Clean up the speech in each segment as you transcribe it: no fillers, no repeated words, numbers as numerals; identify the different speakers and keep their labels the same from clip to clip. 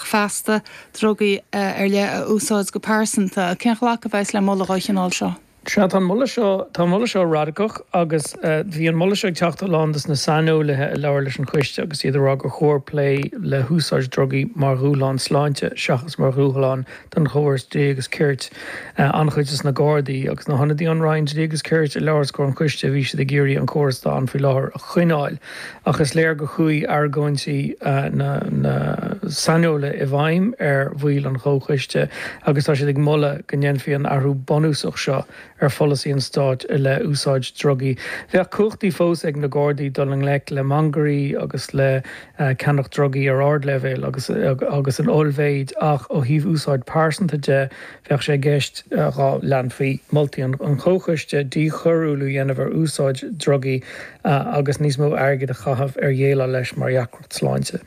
Speaker 1: feasta drogaí ar le úsáid go pásanta cén chhlacha bheits le molla ráithinaáil seo.
Speaker 2: Se tá mulla seo radicach agus bhí an mulla seag teachta landas na sanúlathe leir leis an chuiste agus iad rá go chóirlé le húsáid drogaí mar rúláán sláinte seachas mar rúháin don chóirs dégus ceirt anchuitas na Gardaí agus na hanadí an Ryan dégus ceirt i leir go an chuiste bhí si de géirí an chóirstá an fi láthir a chuineáil agus léir go chuí argóintí na sanúla i bhaim ar bhil an chóchuiste agus tá si ag mulla gnéanfií an arú bonúsach seo follasí an stáid le úsáid drogaí. Bheith cuachtaí fós ag na Gardaí dul an le mangarí agus le ceannach drogaí ar ardlevéil agus an olmhéid ach ó híomh úsáid pásanta de bheith sé gceist rá leanfaí moltaí an chóchuiste dí chorúlú dhéanamh ar úsáid drogaí agus níos mó airgid a chahabh ar dhéile leis mar dheacracht sláinte.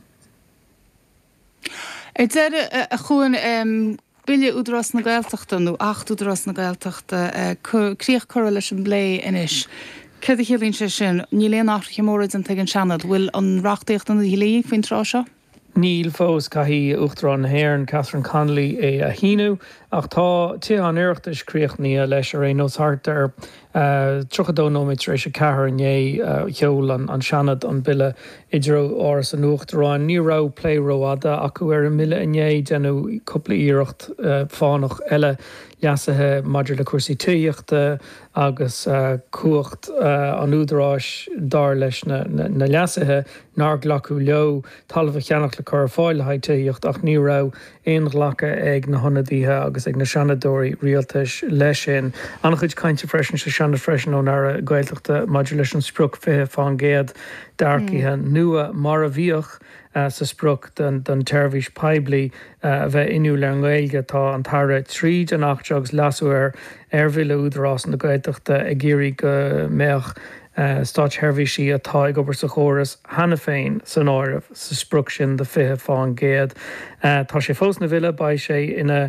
Speaker 1: A chuan Bille údras na Gaeltachta nó 8 údras na Gaeltachta críoch chora leis an blé inis. Cad a chéalín sé sin ní léon áfricha mórid an tegan seanad bhfuil an rachtaíocht an hílí faoin rá seo?
Speaker 2: Níl fós caihí Uachtarán Héarn Catherine Connolly é a híú ach tá tí an iireachtas críochnaí leis ar réos hart ar trochadónóid éis se cethir inné cheol an seanad an bille idir áras an Uachtarán ní rá pléróada acu ar an mille inné denú coppla íireacht fánach eile leasathe maidir le cuasaí tuíochta agus cuacht an údarráis dar leis na leasathe nar glacu leo talamh cheannach le chur fáil haidtuíocht ach ní rá éon ghlacha ag na honadíthe agus ag na seanadóirí rialtais leis sin. Annach chuid cainte freisin sa seanad freisin ón ar a Gaeltachta maidir leis an sprúch fithe fáin géad d'arcaithe nua mar a bhíoch sa sprúch den Tervís Peibli bheith inniu le an Gaeilge tá an tara tríd an 8 agus lasú ar bhile údarrás na Gaeltachta ag géirí go méach Stáit Hervísí atá ag obair sa chóras hena féin san áireamh sa sprúch sin de fithe fáin géad. Tá sé fós na bhile ba sé ina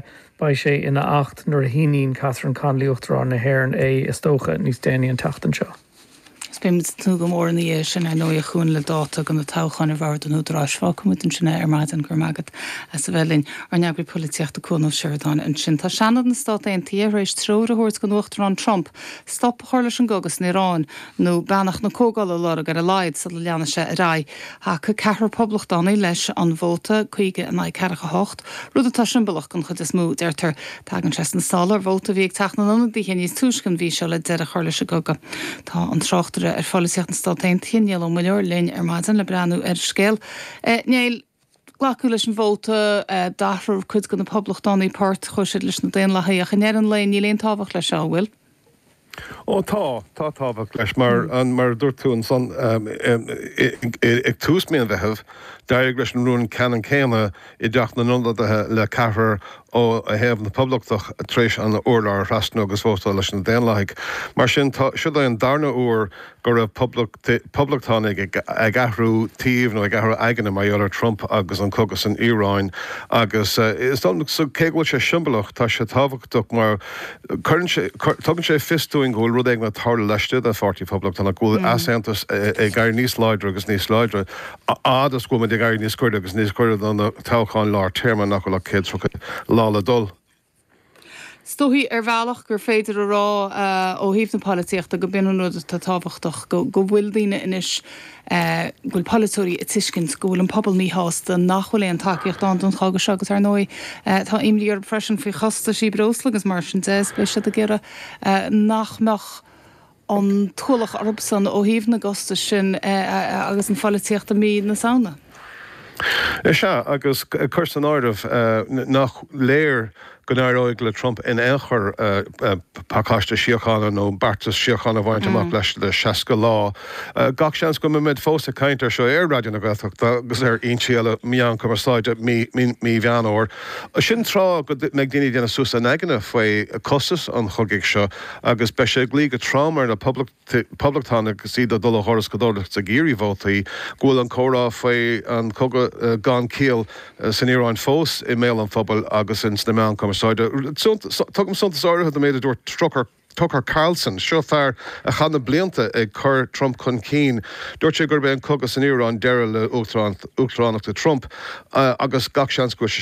Speaker 2: 8 nuair a hínín Catherine Connolly Uachtarán na Héarn é is tócha níos déanaí an tachtan seo.
Speaker 1: Spéimid tú go mór na sin ar nó a chuún le dáta go na táchan ar bhar an údrás fá cumúin sinna ar maidin gur magad sa bhelín ar neagraí políochta cúnmh seirdáin an sin. Tá seanad na státa an tíéis tróir a thuirt go Uachtarán Trump stop háirlas an gogus na Irán nó benach na cógála lára gar a leid sa le leanana sé rá ha chu cethir poblach dánaí leis an bhóta chuige an cecha hocht rud atá sin beach an chud is mú deirtar tagan se na sálar bhóta bhíag technanna dí níos túiscin bhí se le de a chuirla se goga. Tá an trochttar ar fáileacht an státain tíal ó milliúr linn ar maidin le breanú ar scéal. Néil glacu leis an bhóta dathú chud go na poblach dánaí páirt chuisiid leis na déon lethaíoch in éan léon ní léon tábhach leis seo bhfuil.
Speaker 3: Tá tábhach leis mar dúirtún san ag tús míon bheitheh deir leis an rún cean céine I deach na nundathe le cethir ó a héamh na poblachach tréis an urlár rasnú agus bhóta leis na déanlaigh. Mar sin siad an darna úr gur a poblachtánig ag ahrú tíomh nó ag ahrú aigeanna mar Trump agus an cogus an Iráin agus is dámach sa céhil sé simbalaach tá sé tábhachtach mar tugann sé fistúing ghúil rud ag na tála leiste a fáirtí poblachtána ghúil asantas ag gaiir níos leidre agus níos leidre ádas go de gaiir níos cuirde agus níos cuirde an táchaáin lár téirman nach le céad lála dul.
Speaker 1: Stohí ar bhealach gur féidir a rá ó híomh na políochta go binú tá tábhachtach go bhfuil daoine inis ghfuil polúirí i tuiscint gúil an pobl ní hásta nachhfuil an takeíocht an don chagus agus ar nói tá imlí ar freisin fao chasta sí brosla agus mar sin dé be se a ggéire nachmeach an tualach arbsan ó híomh na gosta sin agus an políochta mí na saona.
Speaker 3: Se agus chus an áirimh nach léir go náróig le Trump in échar pacáiste siochána nó bartas siochána bhaint amach leis le seaca lá. Gach seans go mid fósta caiintear seo radio na Gaeltachta agus intíala míán cumarsáide mí bheanóir. Sin trá go meag daoine déanana súsa neganna faoi costas an chugiigh seo agus be sé glí go trámar na poblachtána siad a dul choras go dólacht a géirí bhótaí ghfuil an chórá faoi an cogad gan cíal san Iráin fós I mé an phobal agus in sna meán Tugam suntas áirithe méidir dúir Tucker Carlson, seo fear a chana blianta ag chur Trump chun cín. Dúirt sé gur bé an cogus an Iráin deire le Uachtaránach de Trump agus gach seans go